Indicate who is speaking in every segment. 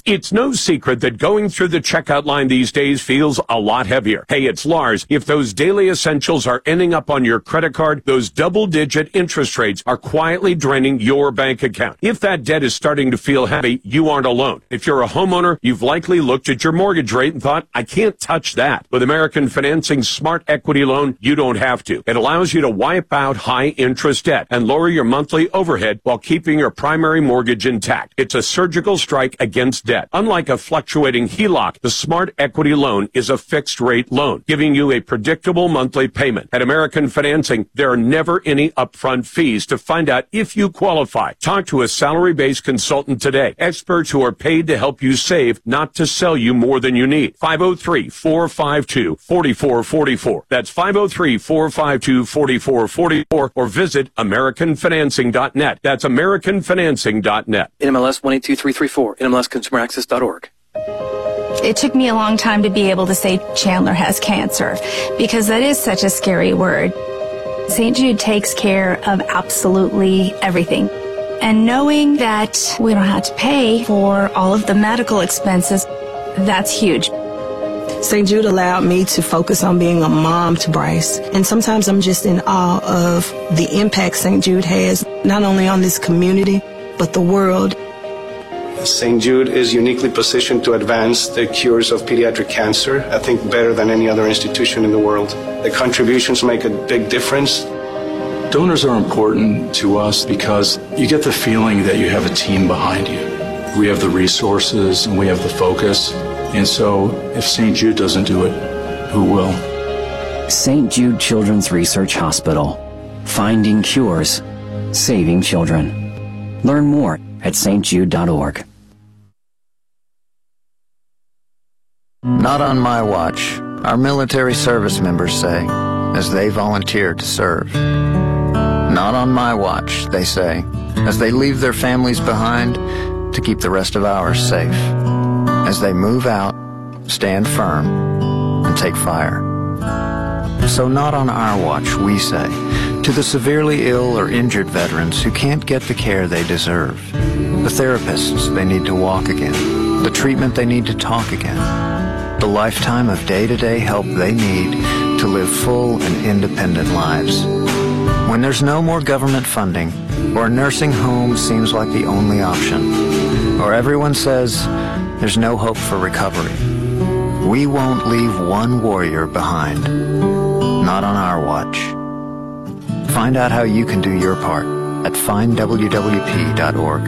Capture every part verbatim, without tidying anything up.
Speaker 1: It's no secret that going through the checkout line these days feels a lot heavier. Hey, it's Lars. If those daily essentials are ending up on your credit card, those double-digit interest rates are quietly draining your bank account. If that debt is starting to feel heavy, you aren't alone. If you're a homeowner, you've likely looked at your mortgage rate and thought, I can't touch that. With American Financing's Smart Equity Loan, you don't have to. It allows you to wipe out high-interest debt and lower your monthly overhead while keeping your primary mortgage intact. It's a surgical strike against debt. Unlike a fluctuating H E L O C, the Smart Equity Loan is a fixed-rate loan, giving you a predictable monthly payment. At American Financing, there are never any upfront fees. To find out if you qualify, talk to a salary-based consultant today. Experts who are paid to help you save, not to sell you more than you need. five oh three, four five two, four four four four. That's five oh three, four five two, four four four four, or visit American Financing dot net. That's American Financing dot net.
Speaker 2: N M L S one eight two three three four, N M L S consumer access dot org.
Speaker 3: It took me a long time to be able to say Chandler has cancer, because that is such a scary word. Saint Jude takes care of absolutely everything. And knowing that we don't have to pay for all of the medical expenses, that's huge.
Speaker 4: Saint Jude allowed me to focus on being a mom to Bryce. And sometimes I'm just in awe of the impact Saint Jude has, not only on this community, but the world.
Speaker 5: Saint Jude is uniquely positioned to advance the cures of pediatric cancer, I think better than any other institution in the world. The contributions make a big difference.
Speaker 6: Donors are important to us because you get the feeling that you have a team behind you. We have the resources and we have the focus. And so if Saint Jude doesn't do it, who will?
Speaker 7: Saint Jude Children's Research Hospital. Finding cures. Saving children. Learn more at s t jude dot org.
Speaker 8: Not on my watch, our military service members say, as they volunteer to serve. Not on my watch, they say, as they leave their families behind to keep the rest of ours safe. As they move out, stand firm, and take fire. So not on our watch, we say, to the severely ill or injured veterans who can't get the care they deserve, the therapists they need to walk again, the treatment they need to talk again, the lifetime of day-to-day help they need to live full and independent lives. When there's no more government funding, or a nursing home seems like the only option, or everyone says there's no hope for recovery, we won't leave one warrior behind. Not on our watch. Find out how you can do your part at find w w p dot org.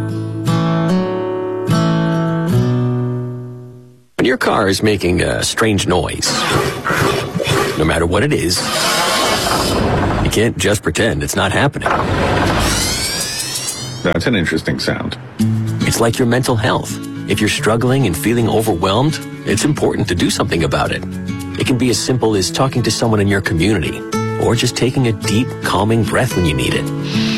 Speaker 9: When your car is making a strange noise, no matter what it is, you can't just pretend it's not happening.
Speaker 10: That's an interesting sound.
Speaker 9: It's like your mental health. If you're struggling and feeling overwhelmed, it's important to do something about it. It can be as simple as talking to someone in your community, or just taking a deep, calming breath when you need it.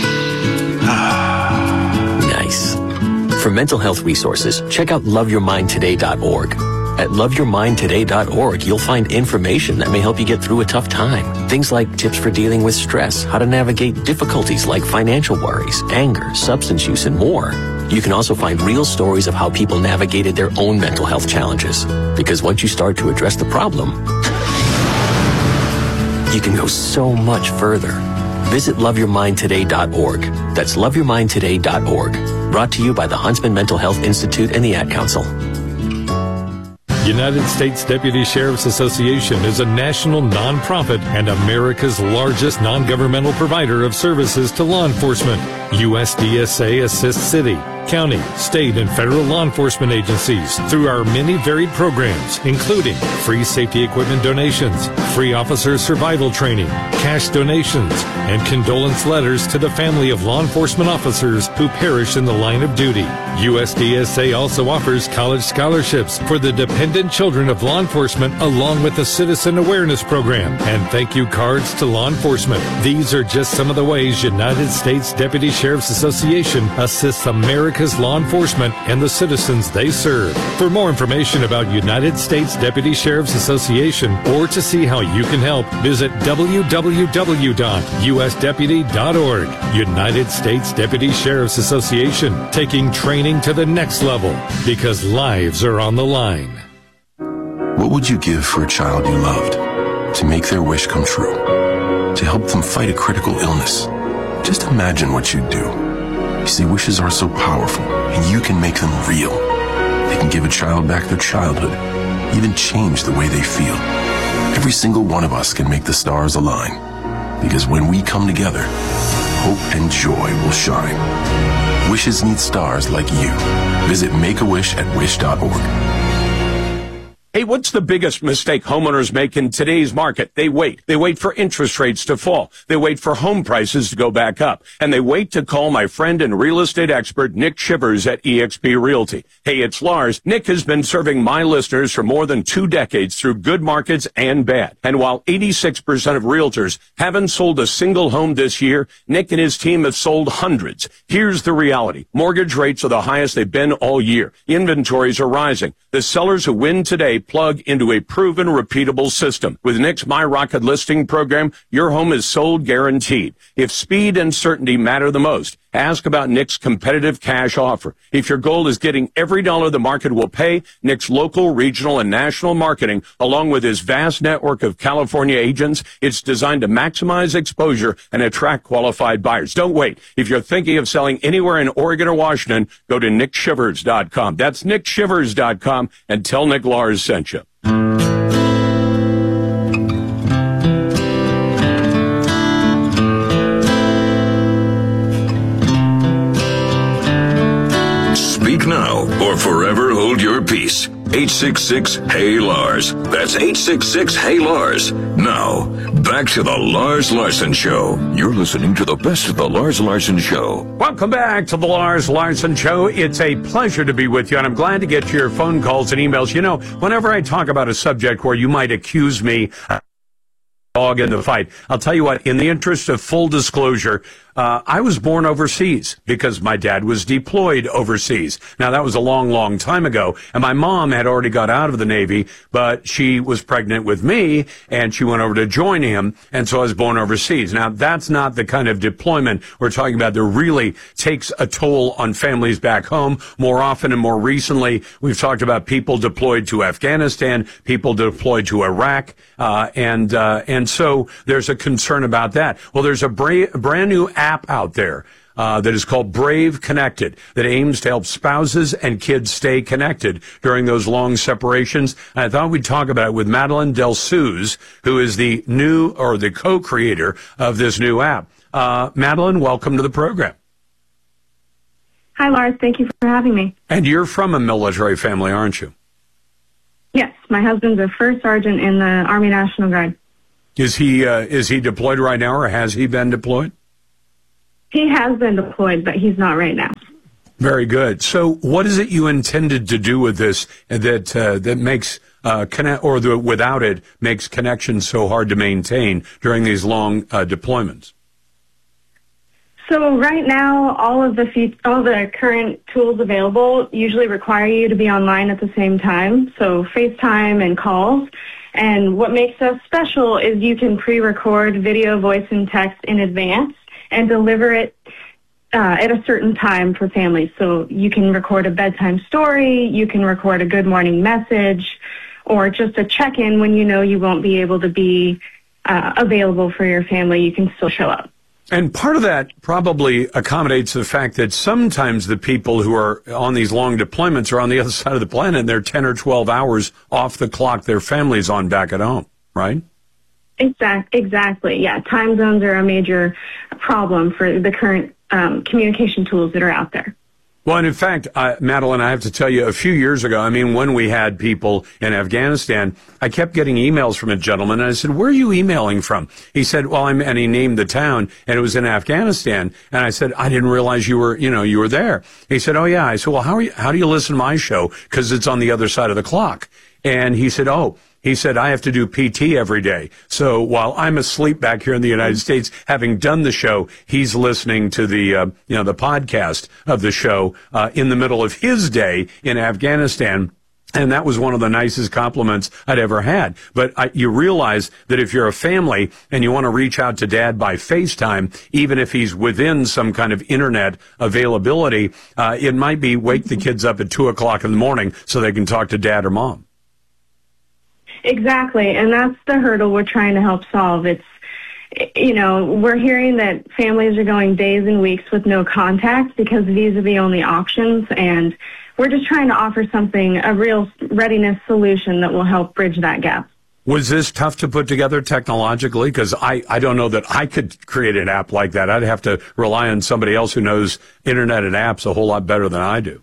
Speaker 9: Nice. For mental health resources, check out love your mind today dot org. At love your mind today dot org, you'll find information that may help you get through a tough time. Things like tips for dealing with stress, how to navigate difficulties like financial worries, anger, substance use, and more. You can also find real stories of how people navigated their own mental health challenges. Because once you start to address the problem, you can go so much further. Visit love your mind today dot org. That's love your mind today dot org. Brought to you by the Huntsman Mental Health Institute and the Ad Council.
Speaker 11: United States Deputy Sheriff's Association is a national nonprofit and America's largest non-governmental provider of services to law enforcement. U S D S A assists city, county, state, and federal law enforcement agencies through our many varied programs, including free safety equipment donations, free officer survival training, cash donations, and condolence letters to the family of law enforcement officers who perish in the line of duty. U S D S A also offers college scholarships for the dependent children of law enforcement, along with a citizen awareness program and thank you cards to law enforcement. These are just some of the ways United States Deputy Sheriff's Association assists America's America's law enforcement and the citizens they serve. For more information about United States Deputy Sheriff's Association or to see how you can help, visit w w w dot u s deputy dot org. United States Deputy Sheriff's Association, taking training to the next level because lives are on the line.
Speaker 10: What would you give for a child you loved? To make their wish come true? To help them fight a critical illness? Just imagine what you'd do. You see, wishes are so powerful, and you can make them real. They can give a child back their childhood, even change the way they feel. Every single one of us can make the stars align, because when we come together, hope and joy will shine. Wishes need stars like you. Visit Make a Wish at wish dot org.
Speaker 1: Hey, what's the biggest mistake homeowners make in today's market? They wait. They wait for interest rates to fall. They wait for home prices to go back up. And they wait to call my friend and real estate expert, Nick Shivers at eXp Realty. Hey, it's Lars. Nick has been serving my listeners for more than two decades through good markets and bad. And while eighty-six percent of realtors haven't sold a single home this year, Nick and his team have sold hundreds. Here's the reality. Mortgage rates are the highest they've been all year. Inventories are rising. The sellers who win today plug into a proven, repeatable system. With Nick's My Rocket listing program, your home is sold guaranteed. If speed and certainty matter the most, ask about Nick's competitive cash offer. If your goal is getting every dollar the market will pay, Nick's local, regional, and national marketing, along with his vast network of California agents, it's designed to maximize exposure and attract qualified buyers. Don't wait. If you're thinking of selling anywhere in Oregon or Washington, go to nick shivers dot com. That's nick shivers dot com and tell Nick Lars sent you.
Speaker 12: Speak now or forever hold your peace. eight six six, Hey Lars. That's eight six six, Hey Lars. Now, back to the Lars Larson Show. You're listening to the best of the Lars Larson Show.
Speaker 1: Welcome back to the Lars Larson Show. It's a pleasure to be with you, and I'm glad to get your phone calls and emails. You know, whenever I talk about a subject where you might accuse me of dog in the fight, I'll tell you what, in the interest of full disclosure, Uh, I was born overseas because my dad was deployed overseas. Now, that was a long, long time ago, and my mom had already got out of the Navy, but she was pregnant with me, and she went over to join him, and so I was born overseas. Now, that's not the kind of deployment we're talking about that really takes a toll on families back home. More often and more recently, we've talked about people deployed to Afghanistan, people deployed to Iraq, uh, and uh, and so there's a concern about that. Well, there's a bra- brand new app out there uh, that is called Brave Connected that aims to help spouses and kids stay connected during those long separations. And I thought we'd talk about it with Madeline Del-Suz, who is the new or the co-creator of this new app. Uh, Madeline, welcome to the program.
Speaker 13: Hi, Lars. Thank you for having me.
Speaker 1: And you're from a military family, aren't you?
Speaker 13: Yes. My husband's a first sergeant in the Army National Guard.
Speaker 1: Is he uh, is he deployed right now, or has he been deployed?
Speaker 13: He has been deployed, but he's not right now.
Speaker 1: Very good. So what is it you intended to do with this that uh, that makes uh, connect, or the, without it, makes connections so hard to maintain during these long uh, deployments?
Speaker 13: So right now, all of the fe- all the current tools available usually require you to be online at the same time, so FaceTime and calls. And what makes us special is you can pre-record video, voice, and text in advance and deliver it uh, at a certain time for families. So you can record a bedtime story, you can record a good morning message, or just a check-in when you know you won't be able to be uh, available for your family. You can still show up.
Speaker 1: And part of that probably accommodates the fact that sometimes the people who are on these long deployments are on the other side of the planet and they're ten or twelve hours off the clock their family's on back at home, right?
Speaker 13: Exact, exactly. Yeah, time zones are a major problem for the current um, communication tools that are out there.
Speaker 1: Well, and in fact, uh, Madeline, I have to tell you, a few years ago, I mean, when we had people in Afghanistan, I kept getting emails from a gentleman, and I said, where are you emailing from? He said, well, I'm, and he named the town, and it was in Afghanistan. And I said, I didn't realize you were, you know, you were there. He said, oh, yeah. I said, well, how are you, how do you listen to my show? Because it's on the other side of the clock. And he said, oh, He said, I have to do P T every day. So while I'm asleep back here in the United States, having done the show, he's listening to the, uh, you know, the podcast of the show, uh, in the middle of his day in Afghanistan. And that was one of the nicest compliments I'd ever had. But I, you realize that if you're a family and you want to reach out to dad by FaceTime, even if he's within some kind of internet availability, uh, it might be wake the kids up at two o'clock in the morning so they can talk to dad or mom.
Speaker 13: Exactly, and that's the hurdle we're trying to help solve. It's, you know, we're hearing that families are going days and weeks with no contact because these are the only options, and we're just trying to offer something, a real readiness solution that will help bridge that gap.
Speaker 1: Was this tough to put together technologically? Because I, I don't know that I could create an app like that. I'd have to rely on somebody else who knows internet and apps a whole lot better than I do.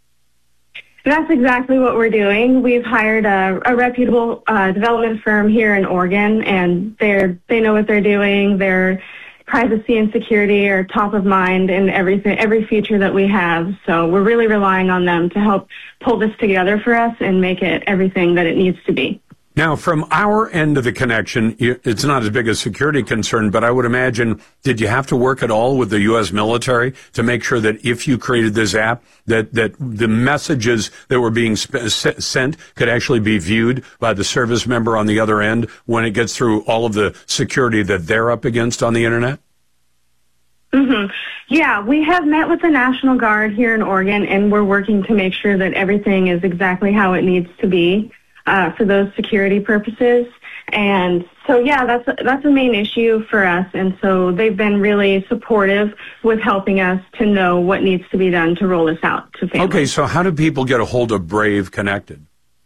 Speaker 13: That's exactly what we're doing. We've hired a, a reputable uh, development firm here in Oregon, and they're they know what they're doing. Their privacy and security are top of mind in everything, every feature that we have. So we're really relying on them to help pull this together for us and make it everything that it needs to be.
Speaker 1: Now, from our end of the connection, it's not as big a security concern, but I would imagine, did you have to work at all with the U S military to make sure that if you created this app, that, that the messages that were being sp- sent could actually be viewed by the service member on the other end when it gets through all of the security that they're up against on the internet?
Speaker 13: Mm-hmm. Yeah, we have met with the National Guard here in Oregon, and we're working to make sure that everything is exactly how it needs to be. Uh, for those security purposes. And so, yeah, that's a, that's a main issue for us. And so they've been really supportive with helping us to know what needs to be done to roll this out to families.
Speaker 1: Okay, so how do people get a hold of Brave Connected?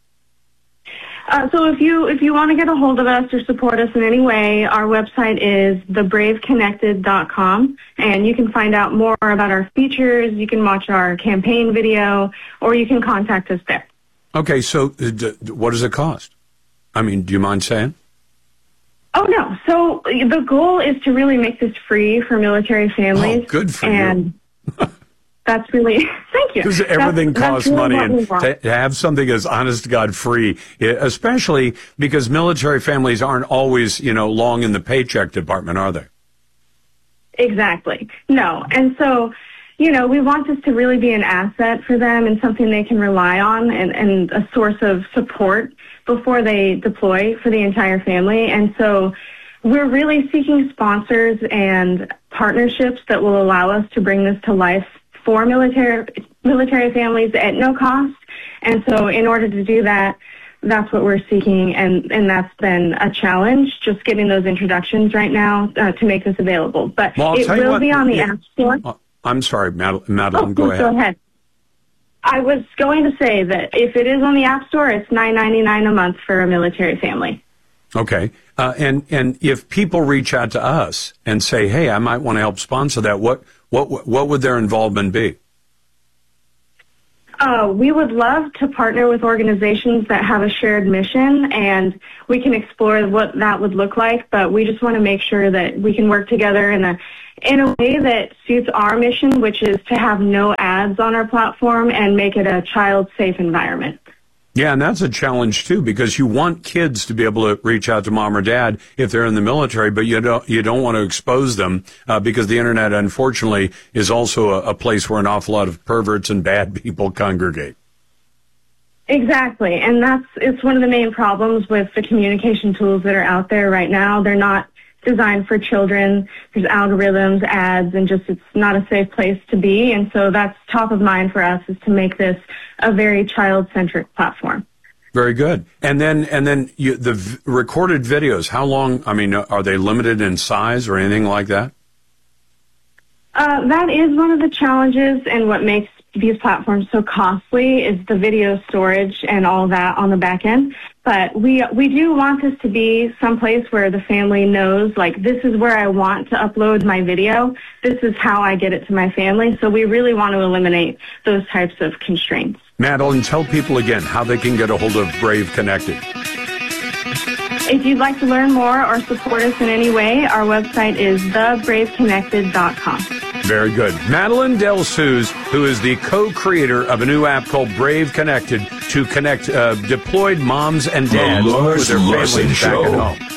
Speaker 13: Uh, so if you if you want to get a hold of us or support us in any way, our website is the brave connected dot com, and you can find out more about our features. You can watch our campaign video, or you can contact us there.
Speaker 1: Okay, so uh, d- what does it cost? I mean, do you mind saying?
Speaker 13: Oh, no. So the goal is to really make this free for military families.
Speaker 1: Oh, good for
Speaker 13: and you. That's really, thank you.
Speaker 1: Because everything
Speaker 13: that's,
Speaker 1: costs
Speaker 13: that's really
Speaker 1: money, and to, to have something as honest to God free, especially because military families aren't always, you know, long in the paycheck department, are they?
Speaker 13: Exactly. No. And so, you know, we want this to really be an asset for them and something they can rely on, and, and a source of support before they deploy for the entire family. And so we're really seeking sponsors and partnerships that will allow us to bring this to life for military military families at no cost. And so in order to do that, that's what we're seeking, and, and that's been a challenge, just getting those introductions right now uh, to make this available. But
Speaker 1: well,
Speaker 13: it will
Speaker 1: what,
Speaker 13: be on the
Speaker 1: yeah,
Speaker 13: App Store.
Speaker 1: Uh, I'm sorry, Mad- Madeline,
Speaker 13: oh,
Speaker 1: go ahead.
Speaker 13: Go ahead. I was going to say that if it is on the App Store, it's nine ninety-nine a month for a military family.
Speaker 1: Okay. Uh, and, and if people reach out to us and say, hey, I might want to help sponsor that, what, what, what would their involvement be?
Speaker 13: Uh, we would love to partner with organizations that have a shared mission, and we can explore what that would look like, but we just want to make sure that we can work together in a in a way that suits our mission, which is to have no ads on our platform and make it a child-safe environment.
Speaker 1: Yeah, and that's a challenge too, because you want kids to be able to reach out to mom or dad if they're in the military, but you don't you don't want to expose them uh, because the internet, unfortunately, is also a, a place where an awful lot of perverts and bad people congregate.
Speaker 13: Exactly, and that's it's one of the main problems with the communication tools that are out there right now. They're not designed for children. There's algorithms, ads, and just it's not a safe place to be. And so that's top of mind for us, is to make this a very child-centric platform.
Speaker 1: Very good. And then and then you, the v- recorded videos, how long, I mean, are they limited in size or anything like that?
Speaker 13: Uh, that is one of the challenges, and what makes these platforms so costly is the video storage and all that on the back end. But we we do want this to be someplace where the family knows, like, this is where I want to upload my video. This is how I get it to my family. So we really want to eliminate those types of constraints.
Speaker 1: Madeline, tell people again how they can get a hold of Brave Connected.
Speaker 13: If you'd like to learn more or support us in any way, our website is the brave connected dot com.
Speaker 1: Very good. Madeline Del-Suse, who is the co-creator of a new app called Brave Connected to connect uh, deployed moms and dads
Speaker 12: The Lars
Speaker 1: with their
Speaker 12: Larson
Speaker 1: families back
Speaker 12: Show.
Speaker 1: at home.